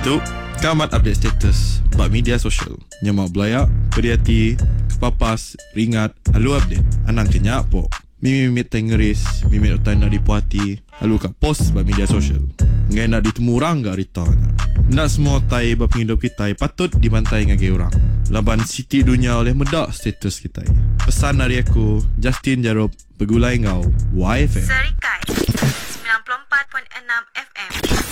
tu, kamat update status bak media sosial. Nyamak belayak, beriati, kepapas, ringat, halu update. Anang kenyak po. Mimit tengeris, mimit utana di puati. Halu kat post bak media sosial. Ngai nak ditemu orang gak rita. Nak semua tai bak penghidup kita patut dibantai ngagai orang. Laban siti dunia oleh medak status kita. Pesan dari aku, Justin Jarub, Begulai Ngau, YFM. Serikai 94.6 FM.